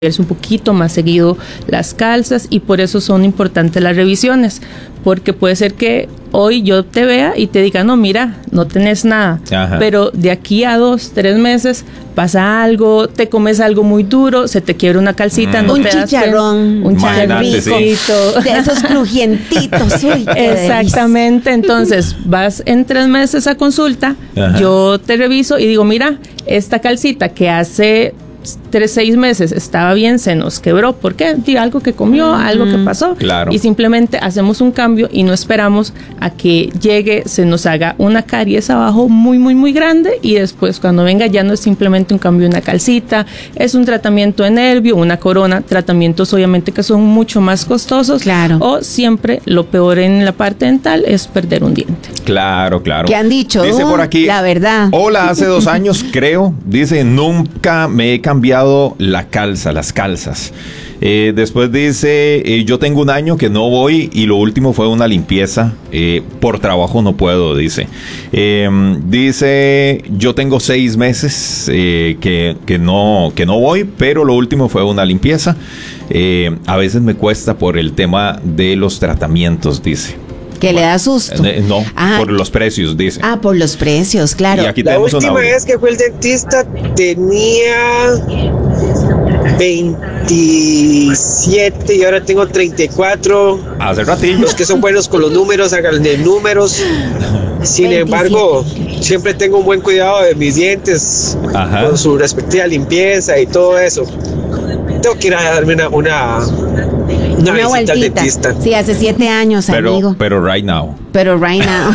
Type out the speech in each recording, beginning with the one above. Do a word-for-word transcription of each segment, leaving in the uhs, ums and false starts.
es un poquito más seguido las calzas y por eso son importantes las revisiones, porque puede ser que hoy yo te vea y te diga, no, mira, no tenés nada. Ajá. Pero de aquí a dos, tres meses pasa algo, te comes algo muy duro, se te quiebra una calcita, mm. no un te chicharrón, un chicharrito, sí. de esos crujientitos. Uy, exactamente. Entonces vas en tres meses a consulta, ajá. yo te reviso y digo, mira, esta calcita que hace tres, seis meses estaba bien, se nos quebró. ¿Por qué? Sí, algo que comió, mm-hmm. algo que pasó. Claro. Y simplemente hacemos un cambio y no esperamos a que llegue, se nos haga una caries abajo muy, muy, muy grande y después cuando venga ya no es simplemente un cambio de una calcita, es un tratamiento de nervio, una corona, tratamientos obviamente que son mucho más costosos. Claro. O siempre lo peor en la parte dental es perder un diente. Claro, claro. ¿Qué han dicho? Dice por aquí, la verdad. Hola, hace dos años creo, dice, nunca me he cambiado la calza, las calzas. Eh, después dice, eh, yo tengo un año que no voy y lo último fue una limpieza. Eh, por trabajo no puedo, dice. Eh, dice, yo tengo seis meses eh, que, que, no, que no voy, pero lo último fue una limpieza. Eh, a veces me cuesta por el tema de los tratamientos, dice. Que bueno, le da susto. Eh, no, ah, por los precios, dice. Ah, por los precios, claro. Y aquí la última vez que fue el dentista tenía veintisiete y ahora tengo treinta y cuatro. Hace ratillo. Los que son buenos con los números, hagan de números. Sin veintisiete. Embargo, siempre tengo un buen cuidado de mis dientes, ajá. con su respectiva limpieza y todo eso. Tengo que ir a darme una una, una, una visita al dentista. Sí, hace siete años, pero, amigo. Pero right now. Pero right now.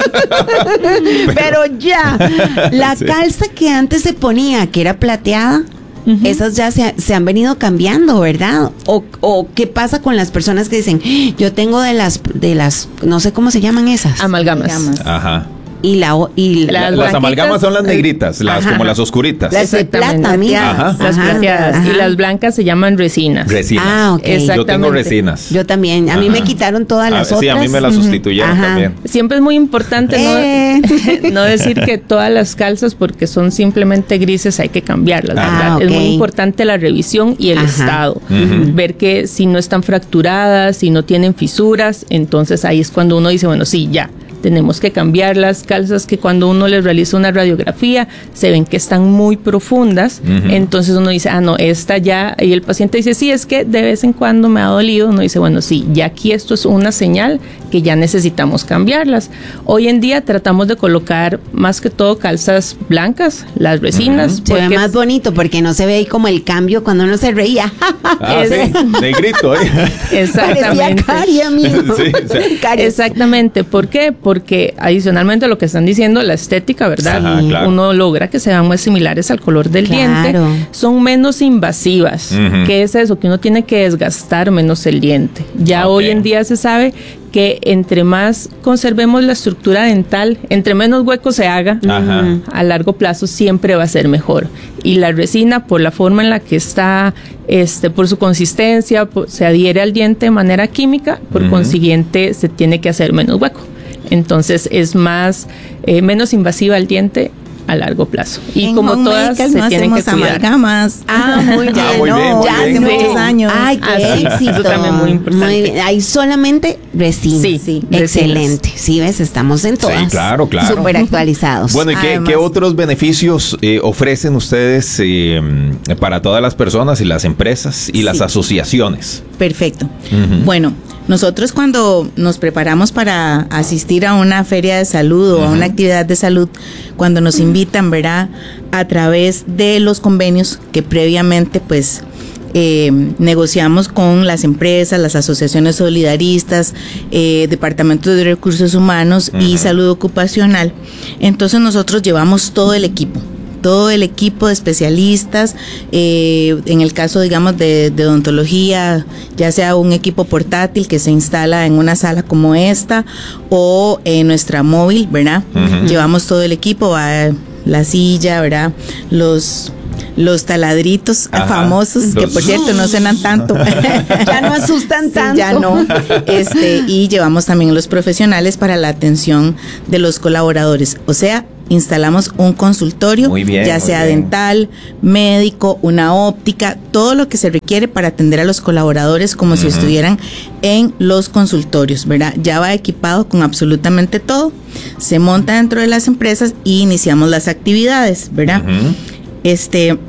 pero, pero ya. La sí. calza que antes se ponía, que era plateada, uh-huh. esas ya se, se han venido cambiando, ¿verdad? O, o qué pasa con las personas que dicen, yo tengo de las, de las, no sé cómo se llaman esas. Amalgamas. Amalgamas. Ajá. Y la y las, las amalgamas son las negritas, las ajá. como las oscuritas. Las de plata, mira. Ajá. Las ajá. plateadas. Ajá. Y las blancas se llaman resinas. Resinas. Ah, ok. Yo tengo resinas. Yo también. A ajá. mí me quitaron todas las ah, otras. Sí, a mí me las sustituyeron ajá. también. Siempre es muy importante eh. no, no decir que todas las calzas, porque son simplemente grises, hay que cambiarlas. Ah, okay. Es muy importante la revisión y el ajá. estado. Uh-huh. Ver que si no están fracturadas, si no tienen fisuras, entonces ahí es cuando uno dice, bueno, sí, ya. Tenemos que cambiar las calzas que cuando uno les realiza una radiografía se ven que están muy profundas, uh-huh. entonces uno dice, ah no, esta ya, y el paciente dice, sí, es que de vez en cuando me ha dolido, uno dice, bueno, sí, ya aquí esto es una señal que ya necesitamos cambiarlas. Hoy en día tratamos de colocar más que todo calzas blancas, las resinas. Uh-huh. Se ve más bonito porque no se ve ahí como el cambio cuando uno se reía. Ah, es, sí, negrito, ¿eh? Exactamente. Cari, amigo. Sí, sí. Exactamente, ¿por qué? Porque adicionalmente a lo que están diciendo, la estética, ¿verdad? Ajá, claro. Uno logra que sean más similares al color del claro. diente. Son menos invasivas. Uh-huh. ¿Qué es eso? Que uno tiene que desgastar menos el diente. Ya okay. hoy en día se sabe que entre más conservemos la estructura dental, entre menos hueco se haga, ajá. a largo plazo siempre va a ser mejor. Y la resina, por la forma en la que está, este, por su consistencia, por, se adhiere al diente de manera química, por uh-huh. consiguiente se tiene que hacer menos hueco. Entonces es más, eh, menos invasiva al diente a largo plazo. Y en como todas se no tienen que cuidar. Amalgamas. Ah, muy bien. Ah, muy no, bien, muy ya bien. hace Sí. muchos años. Ay, qué ah, éxito. Eso también es muy importante. Muy bien. Hay solamente resina. Sí, sí. Excelente. Sí, ves, estamos en todas. Sí, claro, claro. Súper actualizados. Bueno, ¿y qué, Además, qué otros beneficios eh, ofrecen ustedes eh, para todas las personas y las empresas y sí. las asociaciones? Perfecto. Uh-huh. Bueno, nosotros cuando nos preparamos para asistir a una feria de salud o uh-huh. a una actividad de salud, cuando nos invitan, ¿verdad? A través de los convenios que previamente, pues, eh, negociamos con las empresas, las asociaciones solidaristas, eh, departamentos de recursos humanos uh-huh. y salud ocupacional. Entonces nosotros llevamos todo el equipo. todo el equipo de especialistas, eh, en el caso, digamos, de, de odontología, ya sea un equipo portátil que se instala en una sala como esta o en nuestra móvil, ¿verdad? Uh-huh. Llevamos todo el equipo, va la silla, ¿verdad? Los... los taladritos ajá, famosos, los... que por cierto no suenan tanto. Ya no asustan sí, tanto. Ya no. Este, y llevamos también los profesionales para la atención de los colaboradores. O sea, instalamos un consultorio, muy bien, ya sea bien. dental, médico, una óptica, todo lo que se requiere para atender a los colaboradores como uh-huh. si estuvieran en los consultorios, ¿verdad? Ya va equipado con absolutamente todo, se monta dentro de las empresas y iniciamos las actividades, ¿verdad? Uh-huh. Este,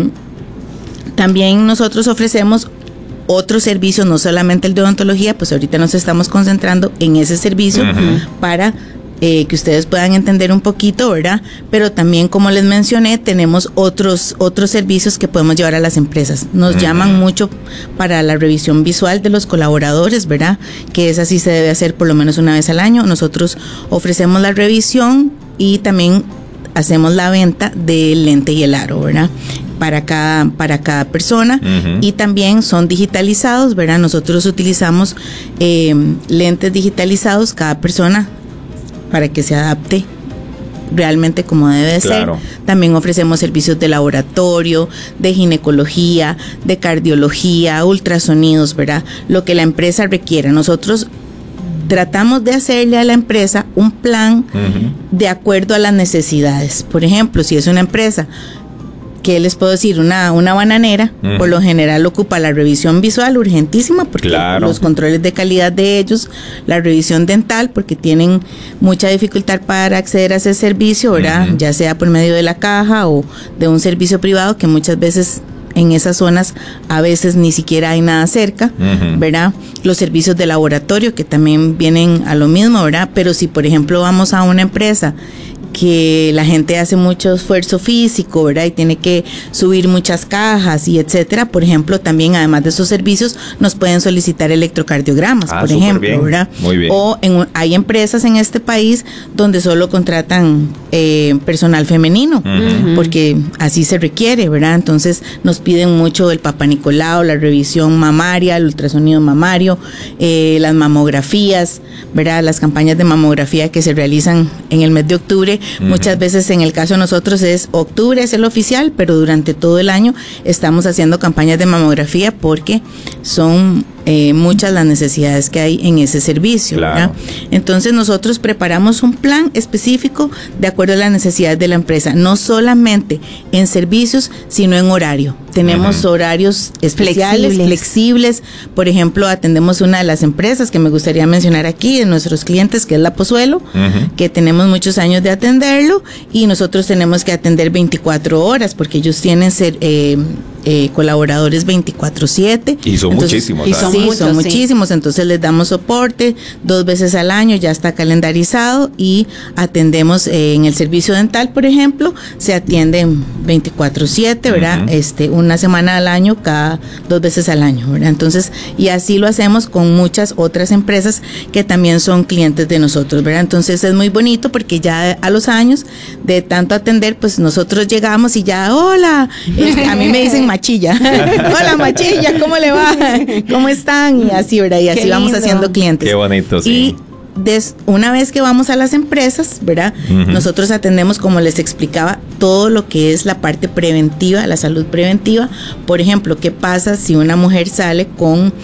también nosotros ofrecemos otros servicios, no solamente el de odontología, pues ahorita nos estamos concentrando en ese servicio uh-huh. para eh, que ustedes puedan entender un poquito, ¿verdad? Pero también, como les mencioné, tenemos otros otros servicios que podemos llevar a las empresas. Nos uh-huh. llaman mucho para la revisión visual de los colaboradores, ¿verdad? Que esa sí se debe hacer por lo menos una vez al año. Nosotros ofrecemos la revisión y también hacemos la venta del lente y el aro, ¿verdad? Para cada, para cada persona uh-huh. y también son digitalizados, ¿verdad? Nosotros utilizamos eh, lentes digitalizados cada persona para que se adapte realmente como debe de claro. ser. También ofrecemos servicios de laboratorio, de ginecología, de cardiología, ultrasonidos, ¿verdad? Lo que la empresa requiera. Nosotros tratamos de hacerle a la empresa un plan uh-huh. de acuerdo a las necesidades. Por ejemplo, si es una empresa, ¿qué les puedo decir? Una, una bananera, uh-huh. por lo general ocupa la revisión visual urgentísima porque claro. los controles de calidad de ellos, la revisión dental porque tienen mucha dificultad para acceder a ese servicio, ¿verdad? Uh-huh. Ya sea por medio de la caja o de un servicio privado que muchas veces en esas zonas a veces ni siquiera hay nada cerca, uh-huh. ¿verdad? Los servicios de laboratorio que también vienen a lo mismo, ¿verdad? Pero si por ejemplo vamos a una empresa que la gente hace mucho esfuerzo físico, ¿verdad? Y tiene que subir muchas cajas y etcétera. Por ejemplo, también además de esos servicios nos pueden solicitar electrocardiogramas, ah, por ejemplo, bien. ¿verdad? Muy bien. O en, hay empresas en este país donde solo contratan eh, personal femenino, uh-huh. porque así se requiere, ¿verdad? Entonces nos piden mucho el Papá Nicolau, la revisión mamaria, el ultrasonido mamario, eh, las mamografías, ¿verdad? Las campañas de mamografía que se realizan en el mes de octubre. Uh-huh. Muchas veces en el caso de nosotros es octubre, es el oficial, pero durante todo el año estamos haciendo campañas de mamografía porque son eh, muchas las necesidades que hay en ese servicio, claro. ¿verdad? Entonces nosotros preparamos un plan específico de acuerdo a las necesidades de la empresa, no solamente en servicios, sino en horario. Tenemos uh-huh. horarios especiales, flexibles. flexibles. Por ejemplo, atendemos una de las empresas que me gustaría mencionar aquí, de nuestros clientes, que es La Pozuelo, uh-huh. que tenemos muchos años de atenderlo y nosotros tenemos que atender veinticuatro horas porque ellos tienen ser, eh, eh, colaboradores veinticuatro siete. Y son entonces, muchísimos. Y son sí, muchos, son muchísimos. Sí. Entonces les damos soporte dos veces al año, ya está calendarizado y atendemos eh, en el servicio dental, por ejemplo, se atienden veinticuatro siete, ¿verdad? Uh-huh. Este, una semana al año, cada dos veces al año, ¿verdad? Entonces, y así lo hacemos con muchas otras empresas que también son clientes de nosotros, ¿verdad? Entonces es muy bonito porque ya a los años de tanto atender, pues nosotros llegamos y ya, hola, este, a mí me dicen Machilla, hola Machilla, ¿cómo le va? ¿Cómo están? Y así, ¿verdad? Y así vamos haciendo clientes. Qué bonito, sí. Y Des, una vez que vamos a las empresas, ¿verdad? Uh-huh. Nosotros atendemos, como les explicaba, todo lo que es la parte preventiva, la salud preventiva. Por ejemplo, ¿qué pasa si una mujer sale con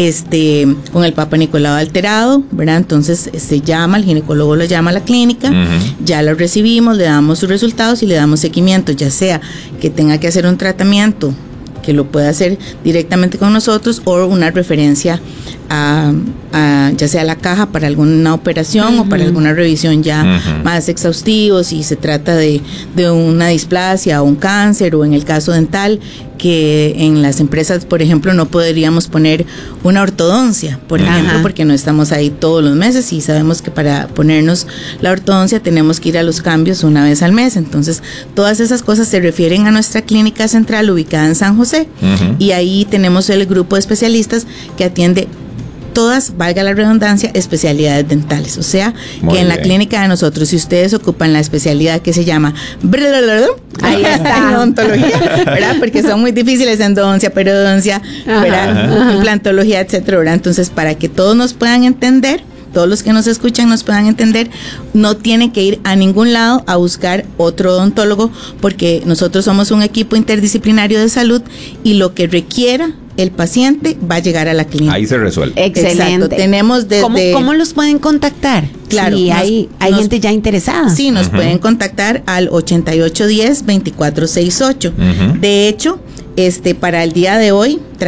este con el Papá Nicolau alterado, ¿verdad? Entonces se llama, el ginecólogo lo llama a la clínica, uh-huh. ya lo recibimos, le damos sus resultados y le damos seguimiento, ya sea que tenga que hacer un tratamiento que lo pueda hacer directamente con nosotros o una referencia a, a ya sea la caja para alguna operación uh-huh. o para alguna revisión ya uh-huh. más exhaustivo, si se trata de, de una displasia o un cáncer, o en el caso dental, que en las empresas, por ejemplo, no podríamos poner una ortodoncia, por uh-huh. ejemplo, porque no estamos ahí todos los meses y sabemos que para ponernos la ortodoncia tenemos que ir a los cambios una vez al mes. Entonces, todas esas cosas se refieren a nuestra clínica central ubicada en San José uh-huh. y ahí tenemos el grupo de especialistas que atiende todas, valga la redundancia, especialidades dentales. O sea, Muy que en bien. La clínica de nosotros, si ustedes ocupan la especialidad que se llama ahí está, odontología, ¿verdad? Porque son muy difíciles, endodoncia, periodoncia, ¿verdad? Implantología, etcétera, ¿verdad? Entonces, para que todos nos puedan entender, todos los que nos escuchan nos puedan entender, no tienen que ir a ningún lado a buscar otro odontólogo, porque nosotros somos un equipo interdisciplinario de salud y lo que requiera el paciente va a llegar a la clínica. Ahí se resuelve. Excelente. Exacto. Tenemos desde... ¿Cómo, cómo los pueden contactar? Claro. Si nos, hay, hay nos, gente ya interesada. Sí, nos uh-huh. pueden contactar al ochenta y ocho diez, veinticuatro sesenta y ocho. Uh-huh. De hecho, este para el día de hoy